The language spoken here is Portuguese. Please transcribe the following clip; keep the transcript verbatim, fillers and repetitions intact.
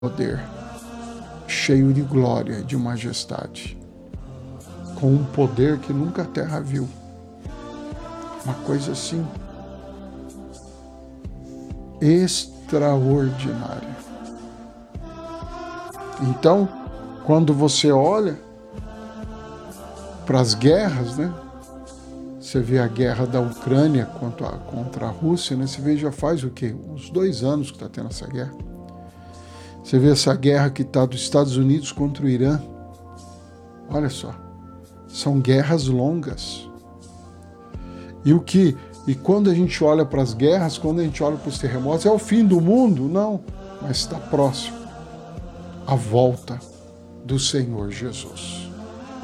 poder, cheio de glória, de majestade, com um poder que nunca a terra viu. Uma coisa assim extraordinária. Então, quando você olha para as guerras, né? Você vê a guerra da Ucrânia contra a, contra a Rússia, né? Você vê já faz o quê? Uns dois anos que está tendo essa guerra. Você vê essa guerra que está dos Estados Unidos contra o Irã. Olha só, são guerras longas. E o que? E quando a gente olha para as guerras, quando a gente olha para os terremotos, é o fim do mundo? Não, mas está próximo a volta do Senhor Jesus.